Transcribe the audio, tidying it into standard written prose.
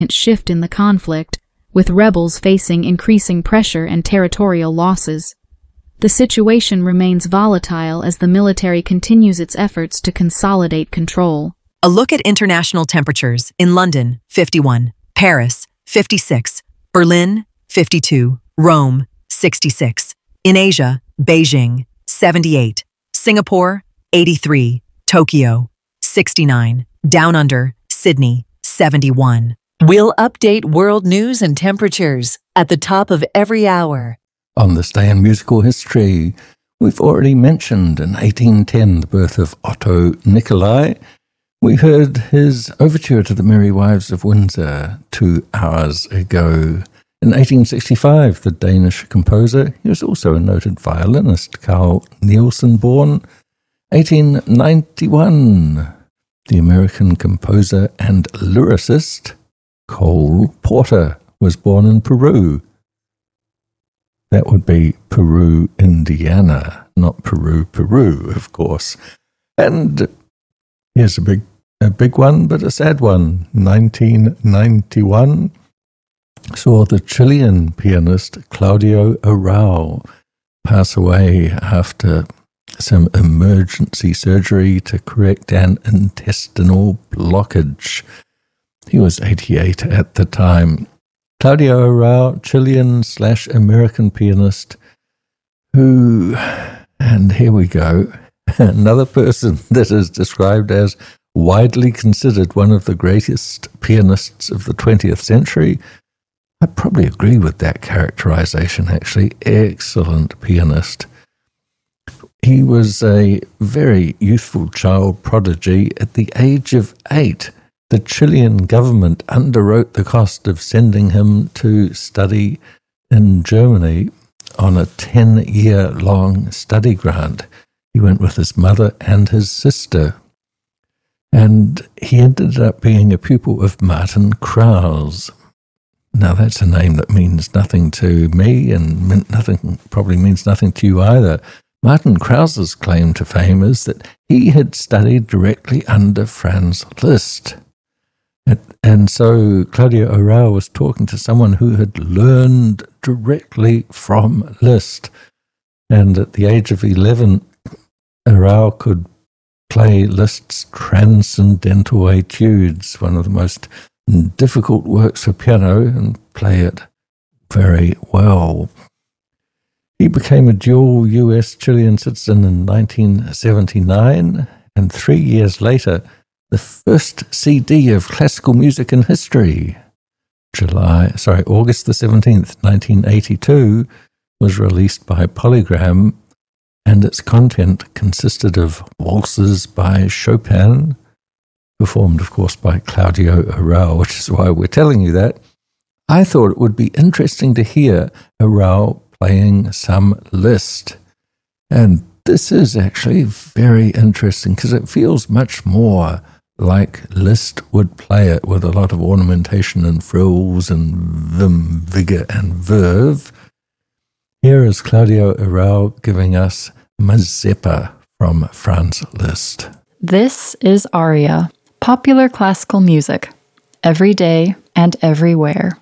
shift in the conflict, with rebels facing increasing pressure and territorial losses. The situation remains volatile as the military continues its efforts to consolidate control. A look at international temperatures in London, 51, Paris, 56, Berlin, 52, Rome, 66. In Asia, Beijing, 78, Singapore, 83, Tokyo, 69, Down Under, Sydney, 71. We'll update world news and temperatures at the top of every hour. On this day in musical history, we've already mentioned in 1810 the birth of Otto Nicolai. We heard his overture to the Merry Wives of Windsor 2 hours ago. In 1865, the Danish composer, he was also a noted violinist, Carl Nielsen, born. 1891, the American composer and lyricist, Cole Porter, was born in Peru. That would be Peru, Indiana, not Peru, of course. And here's a big one, but a sad one. 1991 saw the Chilean pianist Claudio Arrau pass away after some emergency surgery to correct an intestinal blockage. He was 88 at the time. Claudio Arrau, Chilean/American pianist, who, and here we go, another person that is described as widely considered one of the greatest pianists of the 20th century. I probably agree with that characterization, actually. Excellent pianist. He was a very youthful child prodigy. At the age of 8, the Chilean government underwrote the cost of sending him to study in Germany on a 10-year-long study grant. He went with his mother and his sister. And he ended up being a pupil of Martin Krause. Now, that's a name that means nothing to me and probably means nothing to you either. Martin Krause's claim to fame is that he had studied directly under Franz Liszt. And so Claudio Arrau was talking to someone who had learned directly from Liszt. And at the age of 11, Arrau could play Liszt's Transcendental Etudes, one of the most difficult works for piano, and play it very well. He became a dual US-Chilean citizen in 1979, and 3 years later, the first CD of classical music in history, August the 17th, 1982, was released by Polygram, and its content consisted of waltzes by Chopin, performed, of course, by Claudio Arrau, which is why we're telling you that. I thought it would be interesting to hear Arrau playing some Liszt. And this is actually very interesting because it feels much more like Liszt would play it, with a lot of ornamentation and frills and vim, vigor and verve. Here is Claudio Arrau giving us Mazeppa from Franz Liszt. This is Aria, popular classical music, every day and everywhere.